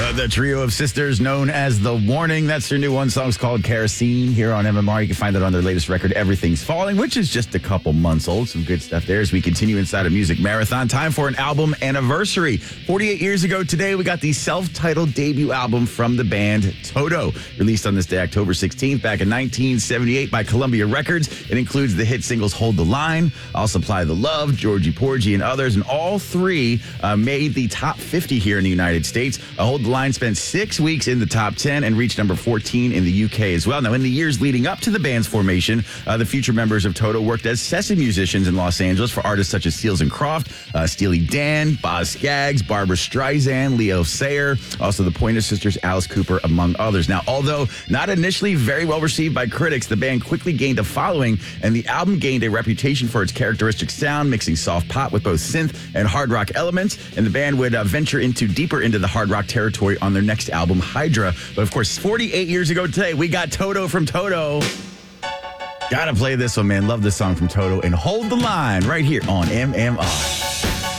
The trio of sisters known as The Warning. That's their new one. Song's called Kerosene here on MMR. You can find that on their latest record, Everything's Falling, which is just a couple months old. Some good stuff there as we continue inside a music marathon. Time for an album anniversary. 48 years ago today, we got the self-titled debut album from the band Toto. Released on this day, October 16th, back in 1978 by Columbia Records. It includes the hit singles Hold the Line, I'll Supply the Love, Georgie Porgy, and others. And all three made the top 50 here in the United States. Hold the Line spent 6 weeks in the top 10 and reached number 14 in the UK as well. Now, in the years leading up to the band's formation, the future members of Toto worked as session musicians in Los Angeles for artists such as Seals and Croft, Steely Dan, Boz Scaggs, Barbra Streisand, Leo Sayer, also the Pointer Sisters, Alice Cooper, among others. Now, although not initially very well received by critics, the band quickly gained a following, and the album gained a reputation for its characteristic sound, mixing soft pop with both synth and hard rock elements, and the band would venture deeper into the hard rock territory on their next album, Hydra. But of course, 48 years ago today, we got Toto from Toto. Gotta play this one, man. Love this song from Toto. And Hold the Line right here on MMR.